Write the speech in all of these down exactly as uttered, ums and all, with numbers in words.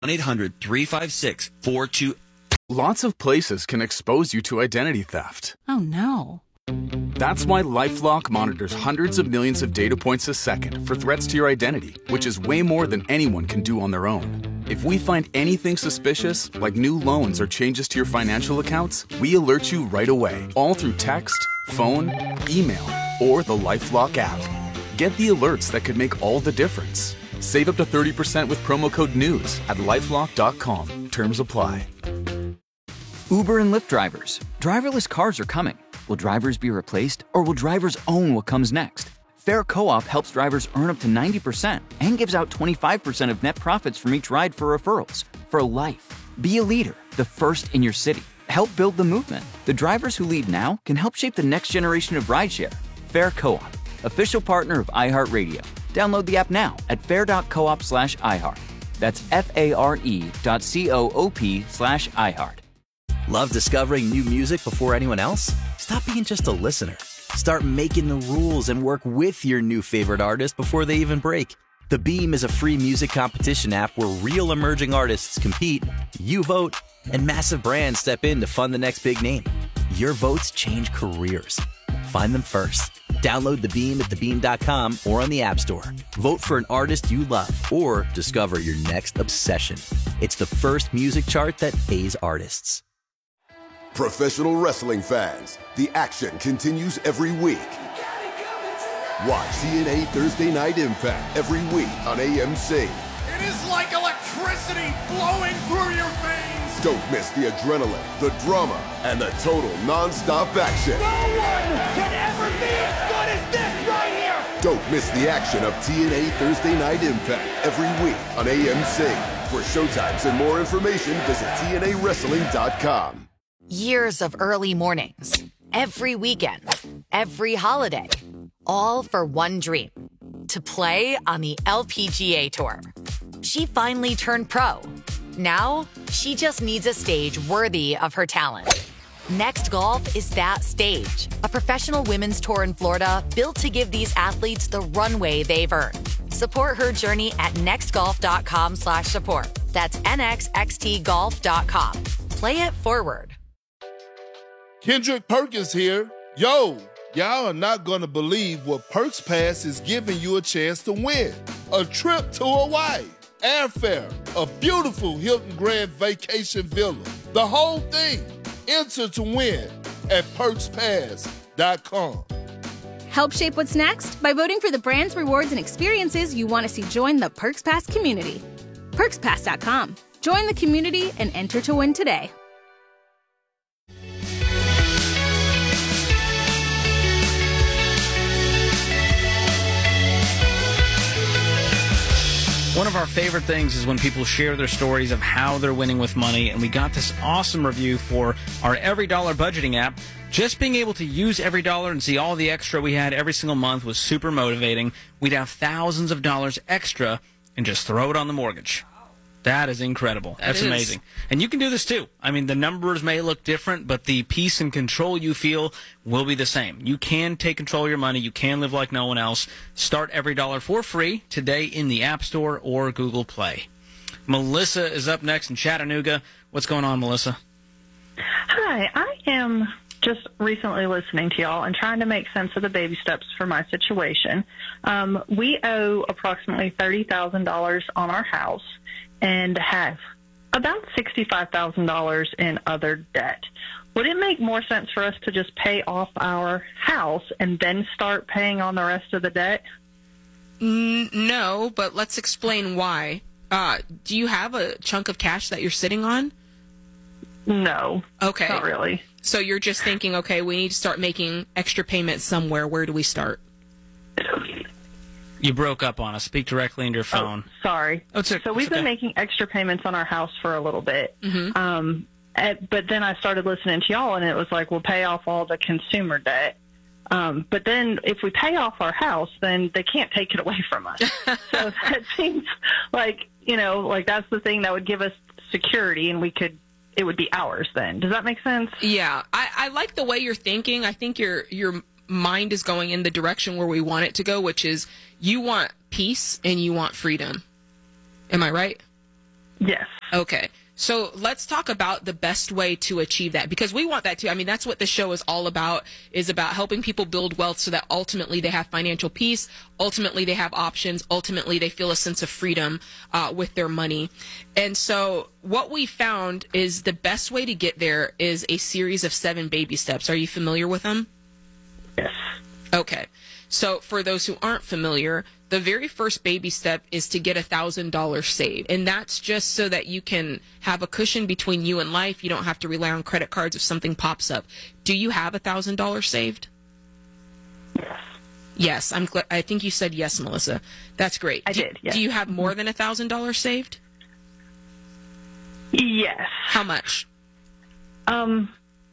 one eight hundred three five six four two. Lots of places can expose you to identity theft. Oh, no. That's why LifeLock monitors hundreds of millions of data points a second for threats to your identity, which is way more than anyone can do on their own. If we find anything suspicious, like new loans or changes to your financial accounts, we alert you right away, all through text, phone, email, or the LifeLock app. Get the alerts that could make all the difference. Save up to thirty percent with promo code NEWS at lifelock dot com. Terms apply. Uber and Lyft drivers. Driverless cars are coming. Will drivers be replaced, or will drivers own what comes next? Fair Co-op helps drivers earn up to ninety percent and gives out twenty-five percent of net profits from each ride for referrals. For life. Be a leader, the first in your city. Help build the movement. The drivers who lead now can help shape the next generation of rideshare. Fair Co-op, official partner of iHeartRadio. Download the app now at fair.coop slash iHeart. That's F-A-R-E dot C-O-O-P slash iHeart. Love discovering new music before anyone else? Stop being just a listener. Start making the rules and work with your new favorite artist before they even break. The Beam is a free music competition app where real emerging artists compete, you vote, and massive brands step in to fund the next big name. Your votes change careers. Find them first. Download The Beam at the beam dot com or on the App Store. Vote for an artist you love or discover your next obsession. It's the first music chart that pays artists. Professional wrestling fans, the action continues every week. Watch T N A Thursday Night Impact every week on A M C. It is like electricity flowing through your veins. Don't miss the adrenaline, the drama, and the total non-stop action. No one can ever be as good as this right here. Don't miss the action of T N A Thursday Night Impact every week on A M C. For showtimes and more information, visit T N A wrestling dot com. Years of early mornings, every weekend, every holiday, all for one dream, to play on the L P G A Tour. She finally turned pro. Now, she just needs a stage worthy of her talent. Next Golf is that stage, a professional women's tour in Florida built to give these athletes the runway they've earned. Support her journey at nextgolf.com slash support. That's nxxtgolf dot com. Play it forward. Kendrick Perkins here. Yo, y'all are not going to believe what Perks Pass is giving you a chance to win. A trip to Hawaii, airfare, a beautiful Hilton Grand Vacation Villa, the whole thing. Enter to win at perks pass dot com. Help shape what's next by voting for the brands, rewards, and experiences you want to see join the Perks Pass community. perks pass dot com. Join the community and enter to win today. One of our favorite things is when people share their stories of how they're winning with money, and we got this awesome review for our Every Dollar budgeting app. Just being able to use Every Dollar and see all the extra we had every single month was super motivating. We'd have thousands of dollars extra and just throw it on the mortgage. That is incredible. That That's is. amazing. And you can do this too. I mean, the numbers may look different, but the peace and control you feel will be the same. You can take control of your money. You can live like no one else. Start Every Dollar for free today in the App Store or Google Play. Melissa is up next in Chattanooga. What's going on, Melissa? Hi, I am just recently listening to y'all and trying to make sense of the baby steps for my situation. Um, we owe approximately thirty thousand dollars on our house and have about sixty-five thousand dollars in other debt. Would it make more sense for us to just pay off our house and then start paying on the rest of the debt? Mm, no, but let's explain why. Uh, do you have a chunk of cash that you're sitting on? No. Okay. Not really. So you're just thinking, okay, we need to start making extra payments somewhere. Where do we start? You broke up on us. Speak directly into your phone. Oh, sorry. Oh, it's, so we've it's okay. been making extra payments on our house for a little bit. Mm-hmm. Um, at, but then I started listening to y'all, and it was like, we'll pay off all the consumer debt. Um, but then if we pay off our house, then they can't take it away from us. So that seems like, you know, like that's the thing that would give us security, and we could, it would be ours then. Does that make sense? Yeah. I, I like the way you're thinking. I think your your mind is going in the direction where we want it to go, which is you want peace and you want freedom. Am I right? Yes. Okay. So let's talk about the best way to achieve that, because we want that too. I mean, that's what the show is all about, is about helping people build wealth so that ultimately they have financial peace. Ultimately, they have options. Ultimately, they feel a sense of freedom uh, with their money. And so what we found is the best way to get there is a series of seven baby steps. Are you familiar with them? Yes. Okay. So for those who aren't familiar, the very first baby step is to get one thousand dollars saved. And that's just so that you can have a cushion between you and life. You don't have to rely on credit cards if something pops up. Do you have one thousand dollars saved? Yes. Yes. I'm gl- I think you said yes, Melissa. That's great. I do, did, yes. Do you have more than one thousand dollars saved? Yes. How much? Um,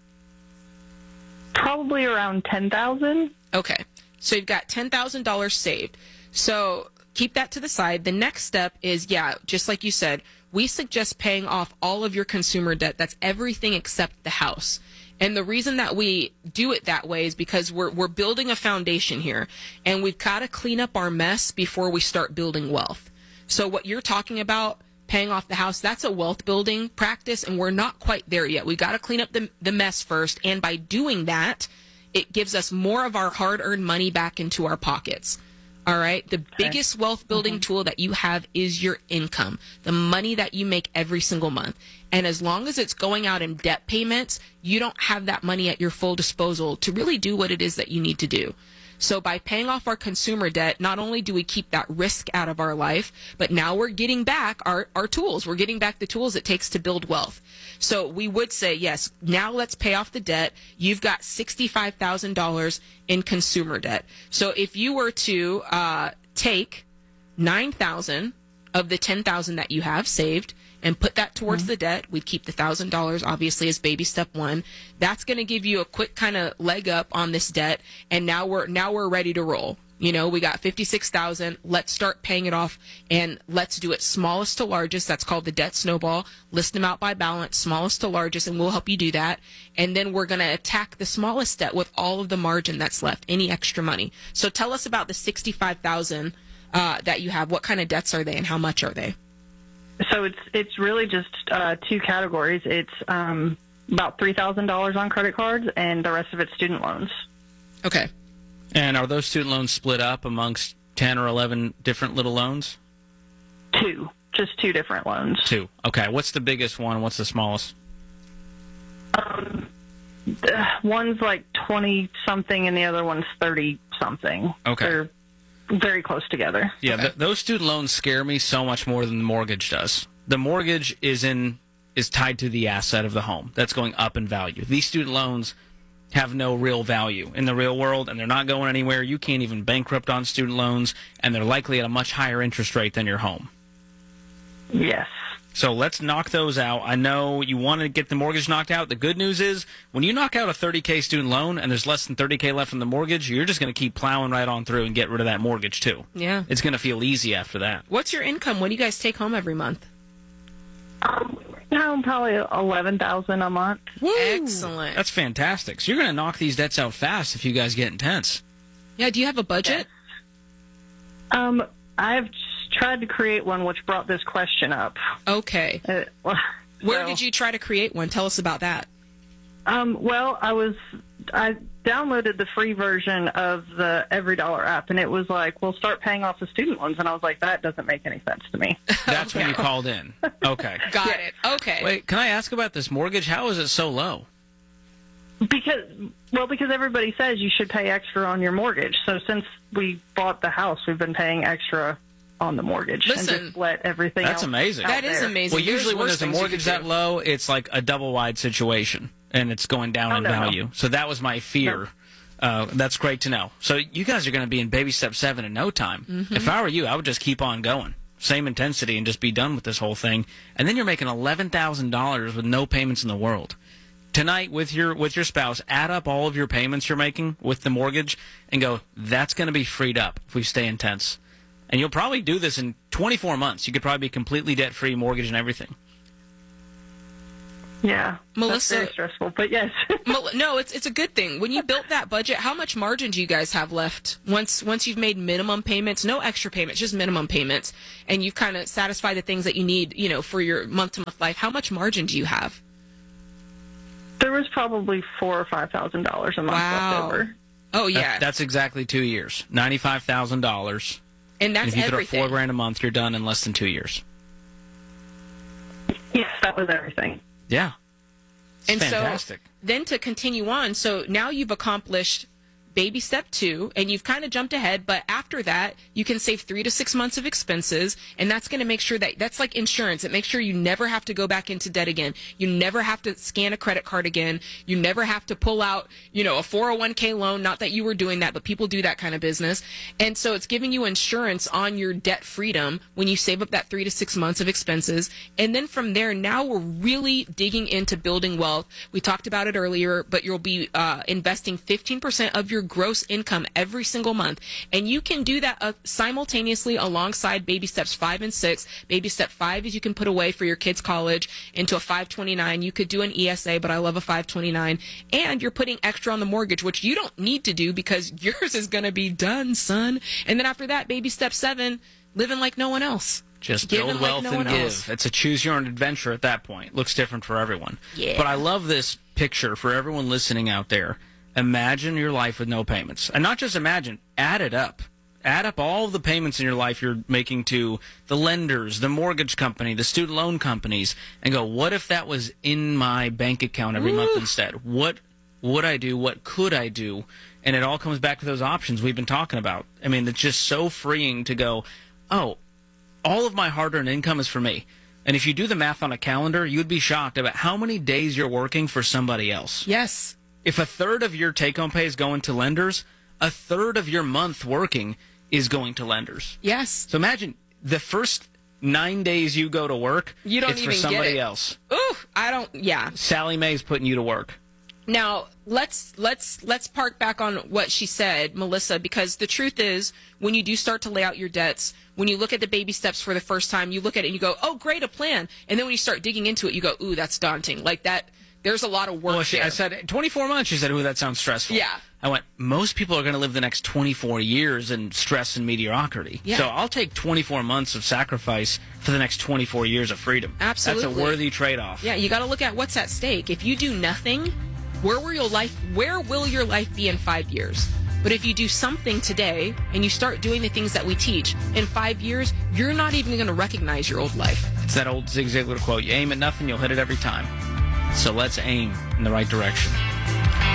probably around ten thousand dollars. Okay. So you've got ten thousand dollars saved. So keep that to the side. The next step is, yeah, just like you said, we suggest paying off all of your consumer debt. That's everything except the house. And the reason that we do it that way is because we're we're building a foundation here, and we've got to clean up our mess before we start building wealth. So what you're talking about, paying off the house, that's a wealth building practice, and we're not quite there yet. We've got to clean up the, the mess first, and by doing that, it gives us more of our hard-earned money back into our pockets. All right? The okay. biggest wealth-building mm-hmm. tool that you have is your income, the money that you make every single month. And as long as it's going out in debt payments, you don't have that money at your full disposal to really do what it is that you need to do. So by paying off our consumer debt, not only do we keep that risk out of our life, but now we're getting back our, our tools. We're getting back the tools it takes to build wealth. So we would say, yes, now let's pay off the debt. You've got sixty-five thousand dollars in consumer debt. So if you were to uh, take nine thousand dollars of the ten thousand dollars that you have saved and put that towards mm-hmm. the debt, we'd keep the one thousand dollars obviously as baby step one. That's going to give you a quick kind of leg up on this debt, and now we're now we're ready to roll. You know, we got fifty-six thousand dollars. Let's start paying it off, and let's do it smallest to largest. That's called the debt snowball. List them out by balance, smallest to largest, and we'll help you do that. And then we're going to attack the smallest debt with all of the margin that's left, any extra money. So tell us about the sixty-five thousand dollars uh, that you have. What kind of debts are they, and how much are they? So it's it's really just uh, two categories. It's um, about three thousand dollars on credit cards, and the rest of it's student loans. Okay. And are those student loans split up amongst ten or eleven different little loans? Two. Just two different loans. Two. Okay. What's the biggest one? What's the smallest? Um, the, one's like twenty-something, and the other one's thirty-something. Okay. They're very close together. Yeah, okay. th- those student loans scare me so much more than the mortgage does. The mortgage is in is tied to the asset of the home. That's going up in value. These student loans have no real value in the real world, and they're not going anywhere. You can't even bankrupt on student loans, and they're likely at a much higher interest rate than your home. Yes. So let's knock those out. I know you want to get the mortgage knocked out. The good news is when you knock out a thirty K student loan and there's less than thirty K left in the mortgage, you're just going to keep plowing right on through and get rid of that mortgage too. Yeah. It's going to feel easy after that. What's your income? What do you guys take home every month? Um, no, probably eleven thousand dollars a month. Woo. Excellent. That's fantastic. So you're going to knock these debts out fast if you guys get intense. Yeah, do you have a budget? Yes. Um, I've tried to create one, which brought this question up. Okay. Uh, well, Where so, did you try to create one? Tell us about that. Um, well, I was I downloaded the free version of the Every Dollar app, and it was like, well, start paying off the student loans, and I was like, that doesn't make any sense to me. That's when you called in. Okay. Got yeah. it. Okay. Wait, can I ask about this mortgage? How is it so low? Because, well, because everybody says you should pay extra on your mortgage. So since we bought the house, we've been paying extra on the mortgage. Listen, and just let everything that's else amazing. out That is there. amazing. Well, usually when There's there's a worse mortgage things you that could low, it's like a double wide situation, and it's going down Oh, in no, no. value. So that was my fear. No. Uh, that's great to know. So you guys are going to be in baby step seven in no time. Mm-hmm. If I were you, I would just keep on going. Same intensity and just be done with this whole thing. And then you're making eleven thousand dollars with no payments in the world. Tonight with your with your spouse, add up all of your payments you're making with the mortgage and go, that's going to be freed up if we stay intense. And you'll probably do this in twenty-four months. You could probably be completely debt-free, mortgage and everything. Yeah, Melissa, that's very stressful, but yes. No, it's it's a good thing. When you built that budget, how much margin do you guys have left? Once once you've made minimum payments, no extra payments, just minimum payments, and you've kind of satisfied the things that you need, you know, for your month-to-month life, how much margin do you have? There was probably four or five thousand dollars a month Wow. left over. Oh, yeah. That, that's exactly two years. ninety-five thousand dollars. And that's and if you everything. throw four grand a month, you're done in less than two years. Yes, that was everything. Yeah. It's And fantastic. so then to continue on, so now you've accomplished baby step two, and you've kind of jumped ahead, but after that, you can save three to six months of expenses, and that's going to make sure that, that's like insurance. It makes sure you never have to go back into debt again. You never have to scan a credit card again. You never have to pull out, you know, a four oh one k loan. Not that you were doing that, but people do that kind of business. And so it's giving you insurance on your debt freedom when you save up that three to six months of expenses. And then from there, now we're really digging into building wealth. We talked about it earlier, but you'll be uh, investing fifteen percent of your gross income every single month. And you can do that uh, simultaneously alongside baby steps five and six. Baby step five is you can put away for your kids' college into a five twenty-nine. You could do an E S A, but I love a five twenty-nine. And you're putting extra on the mortgage, which you don't need to do because yours is going to be done, son. And then after that, baby step seven, living like no one else. Just Giving build like wealth no and one give. else. It's a choose your own adventure at that point. Looks different for everyone. Yeah. But I love this picture for everyone listening out there. Imagine your life with no payments. And not just imagine, add it up. Add up all the payments in your life you're making to the lenders, the mortgage company, the student loan companies, and go, what if that was in my bank account every Ooh. month instead? What would I do? What could I do? And it all comes back to those options we've been talking about. I mean, it's just so freeing to go, oh, all of my hard-earned income is for me. And if you do the math on a calendar, you'd be shocked about how many days you're working for somebody else. Yes. If a third of your take-home pay is going to lenders, a third of your month working is going to lenders. Yes. So imagine the first nine days you go to work, you don't it's even for somebody get it. else. Ooh, I don't, yeah. Sally Mae's putting you to work. Now, let's let's let's park back on what she said, Melissa, because the truth is, when you do start to lay out your debts, when you look at the baby steps for the first time, you look at it and you go, oh, great, a plan. And then when you start digging into it, you go, ooh, that's daunting. Like that, there's a lot of work well, she, there. I said twenty-four months. She said, ooh, that sounds stressful. Yeah. I went, most people are going to live the next twenty-four years in stress and mediocrity. Yeah. So I'll take twenty-four months of sacrifice for the next twenty-four years of freedom. Absolutely. That's a worthy trade-off. Yeah, you got to look at what's at stake. If you do nothing, where will your life where will your life be in five years? But if you do something today and you start doing the things that we teach, in five years, you're not even going to recognize your old life. It's that old Zig Ziglar quote, you aim at nothing, you'll hit it every time. So let's aim in the right direction.